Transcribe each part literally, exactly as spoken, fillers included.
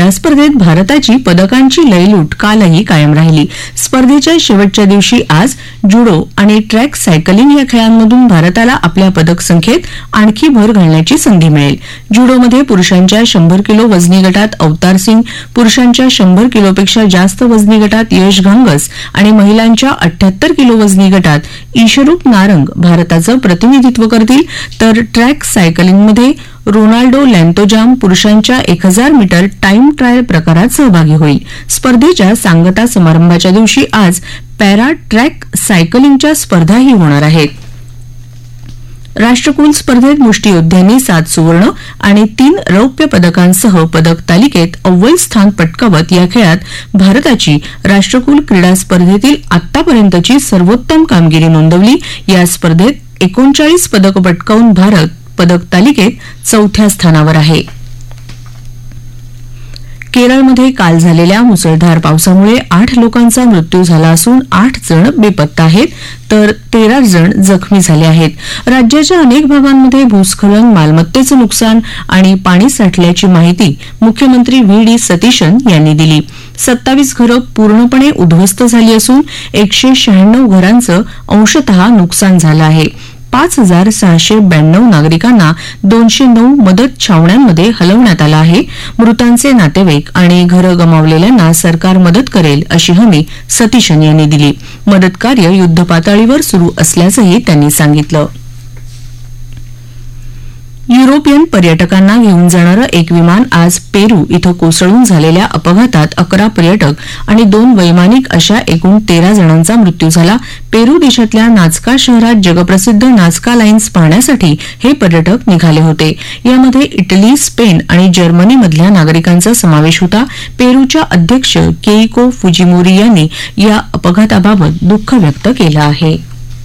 या स्पर्धेत भारताची पदकांची लयलूट कालही कायम राहिली. स्पर्धेच्या शेवटच्या दिवशी आज जुडो आणि ट्रॅक सायकलिंग या खेळांमधून भारताला आपल्या पदक संख्येत आणखी भर घालण्याची संधी मिळेल. जुडोमध्ये पुरुषांच्या शंभर किलो वजनी गटात अवतार सिंग, पुरुषांच्या शंभर किलोपेक्षा जास्त वजनी गटात यश घांगस आणि महिलांच्या अठ्ठ्याहत्तर किलो वजनी गटात ईशरूप नारंग भारताचं प्रतिनिधित्व करतील. तर ट्रॅक सायकलिंगमध्ये रोनाल्डो लॅन्तोजाम पुरुषांच्या एक हजार मीटर टाइम ट्रायल प्रकारात सहभागी होईल. स्पर्धेच्या सांगता समारंभाच्या दिवशी आज पॅरा ट्रॅक सायकलिंगच्या स्पर्धाही होणार आहेत. राष्ट्रकुल स्पर्धेत मुष्टियोद्ध्यांनी सात सुवर्ण आणि तीन रौप्य पदकांसह पदक तालिकेत अव्वल स्थान पटकावत या खेळात भारताची राष्ट्रकुल क्रीडा स्पर्धेतील आतापर्यंतची सर्वोत्तम कामगिरी नोंदवली. या स्पर्धेत एकोणचाळीस पदक पटकावून भारत पदक तालिकेत चौथ्या स्थानावर आहे. केरळमध्ये काल झालेल्या मुसळधार पावसामुळे आठ लोकांचा मृत्यू झाला असून आठ जण बेपत्ता आहेत तर तेरा जण जखमी झाले आहेत. राज्याच्या अनेक भागांमध्ये भूस्खलन, मालमत्तेचं नुकसान आणि पाणी साठल्याची माहिती मुख्यमंत्री व्ही डी सतीशन यांनी दिली. सत्तावीस घरं पूर्णपणे उद्ध्वस्त झाली असून एकशे शहाण्णव घरांचं अंशतः नुकसान झालं आहे. पाच हजार सहाशे ब्याण्णव नागरिकांना दोनशे नऊ मदत छावण्यांमध्ये हलवण्यात आलं आहे. मृतांचे नातेवाईक आणि घरं गमावलेल्यांना सरकार मदत करेल अशी हमी सतीशन यांनी दिली. मदत कार्य युद्धपातळीवर सुरू असल्याचंही त्यांनी सांगितलं. युरोपियन पर्यटकांना घेऊन जाणारं एक विमान आज पेरू इथं कोसळून झालेल्या अपघातात अकरा पर्यटक आणि दोन वैमानिक अशा एकूण तेरा जणांचा मृत्यू झाला. पेरू देशातल्या नाझका शहरात जगप्रसिद्ध नाझका लाईन्स पाहण्यासाठी हे पर्यटक निघाले होते. यामध्ये इटली, स्पेन आणि जर्मनीमधल्या नागरिकांचा समावेश होता. पेरूच्या अध्यक्ष केइको फुजिमोरी यांनी या अपघाताबाबत दुःख व्यक्त केलं आहे.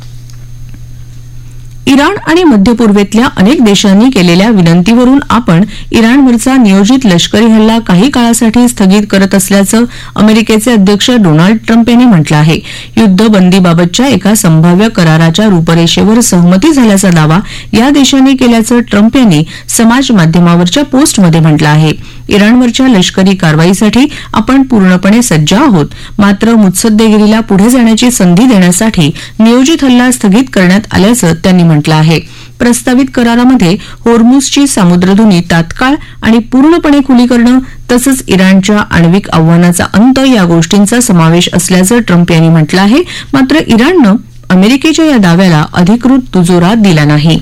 इराण आणि मध्य पूर्वेतल्या अनेक देशांनी केलेल्या विनंतीवरून आपण इराणवरचा नियोजित लष्करी हल्ला काही काळासाठी स्थगित करत असल्याचं अमेरिकेचे अध्यक्ष डोनाल्ड ट्रम्प यांनी म्हटलं आहे. युद्धबंदीबाबतच्या एका संभाव्य कराराच्या रूपरेषेवर सहमती झाल्याचा दावा या देशांनी केल्याचं ट्रम्प यांनी समाज माध्यमावरच्या पोस्टमध्ये म्हटलं आहे. इराणवरच्या लष्करी कारवाईसाठी आपण पूर्णपणे सज्ज आहोत, मात्र मुत्सद्देगिरीला पुढे जाण्याची संधी देण्यासाठी नियोजित हल्ला स्थगित करण्यात आल्याचं त्यांनी म्हटलं आहे. प्रस्तावित करारामध्ये होर्मुझची सामुद्रधुनी तात्काळ आणि पूर्णपणे खुली करणं तसंच इराणच्या आण्विक आव्हानाचा अंत या गोष्टींचा समावेश असल्याचं ट्रम्प यांनी म्हटलं आहे. मात्र इराणनं अमेरिकेच्या या दाव्याला अधिकृत दुजोरा दिला नाही.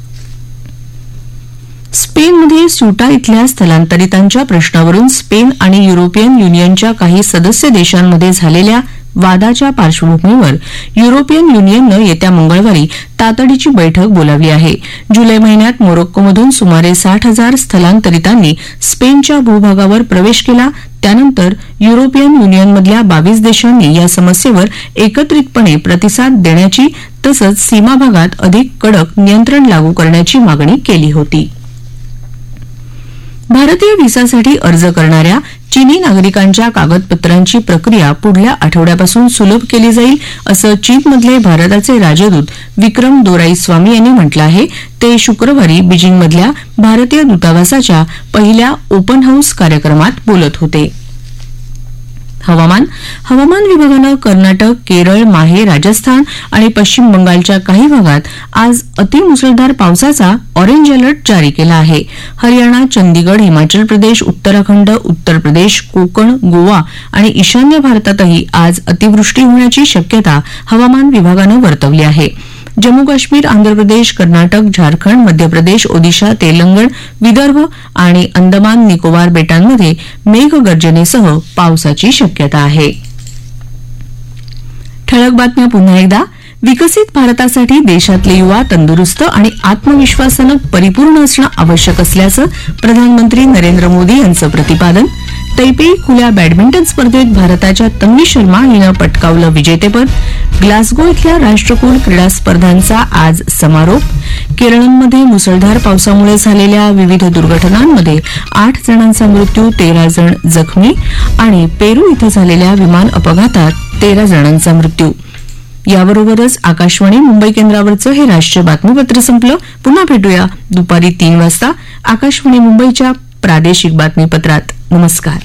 स्पेनमध्ये स्युटा इथल्या स्थलांतरितांच्या प्रश्नावरून स्पेन आणि युरोपियन युनियनच्या काही सदस्य देशांमध्ये झालेल्या वादाच्या पार्श्वभूमीवर युरोपियन युनियननं येत्या मंगळवारी तातडीची बैठक बोलावली आहे. जुलै महिन्यात मोरोक्कोमधून सुमारे साठ हजार स्थलांतरितांनी स्पेनच्या भूभागावर प्रवेश केला. त्यानंतर युरोपियन युनियनमधल्या बावीस देशांनी या समस्येवर एकत्रितपणे प्रतिसाद देण्याची तसंच सीमा भागात अधिक कडक नियंत्रण लागू करण्याची मागणी केली होती. भारतीय व्हिसासाठी अर्ज करणाऱ्या चीनी नागरिकांच्या कागदपत्रांची प्रक्रिया पुढल्या आठवड्यापासून सुलभ केली जाईल असं चीनमधले भारताचे राजदूत विक्रम दोराईस्वामी यांनी म्हटलं आहे. ते शुक्रवारी बीजिंगमधल्या भारतीय दूतावासाच्या पहिल्या ओपन हाऊस कार्यक्रमात बोलत होते. हवामान हवामान विभागानं कर्नाटक, केरळ, माहे, राजस्थान आणि पश्चिम बंगालच्या काही भागात आज अतिमुसळधार पावसाचा ऑरेंज अलर्ट जारी केला आहे. हरियाणा, चंदीगड, हिमाचल प्रदेश, उत्तराखंड, उत्तर प्रदेश, कोकण, गोवा आणि ईशान्य भारतातही आज अतिवृष्टी होण्याची शक्यता हवामान विभागानं वर्तवली आहे. जम्मू काश्मीर, आंध्र प्रदेश, कर्नाटक, झारखंड, मध्य प्रदेश, ओदिशा, तेलंगण, विदर्भ आणि अंदमान निकोबार बेटांमध्ये मेघगर्जनेसह पावसाची शक्यता आहे. ठळक बातम्या पुन्हा एकदा. विकसित भारतासाठी देशातले युवा तंदुरुस्त आणि आत्मविश्वासानं परिपूर्ण असणं आवश्यक असल्याचं प्रधानमंत्री नरेंद्र मोदी यांचं प्रतिपादन. तैपेई खुल्या बॅडमिंटन स्पर्धेत भारताच्या तन्वी शर्मा हिनं पटकावलं विजेतेपद. ग्लासगो इथल्या राष्ट्रकुल क्रीडा स्पर्धांचा आज समारोप. केरळमध्ये मुसळधार पावसामुळे झालेल्या विविध दुर्घटनांमध्ये आठ जणांचा मृत्यू, तेरा जण जखमी. आणि पेरू इथं झालेल्या विमान अपघातात तेरा जणांचा मृत्यू. याबरोबरच आकाशवाणी मुंबई केंद्रावरचं हे राष्ट्रीय बातमीपत्र संपलं. पुन्हा भेटूया दुपारी तीन वाजता आकाशवाणी मुंबईच्या प्रादेशिक बातमीपत्रात. नमस्कार.